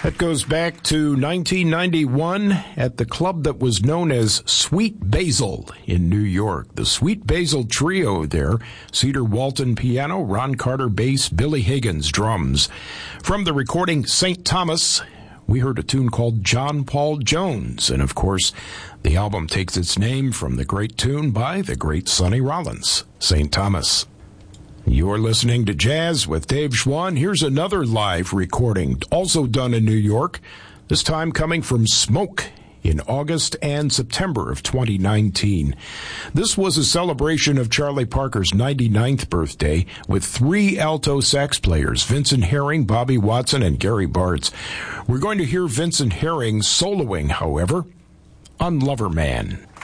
That goes back to 1991 at the club that was known as Sweet Basil in New York. The Sweet Basil Trio there. Cedar Walton piano, Ron Carter bass, Billy Higgins drums. From the recording St. Thomas, we heard a tune called John Paul Jones. And of course, the album takes its name from the great tune by the great Sonny Rollins, St. Thomas. You're listening to Jazz with Dave Schwann. Here's another live recording, also done in New York, this time coming from Smoke in August and September of 2019. This was a celebration of Charlie Parker's 99th birthday with 3 alto sax players, Vincent Herring, Bobby Watson, and Gary Bartz. We're going to hear Vincent Herring soloing, however, on Lover Man.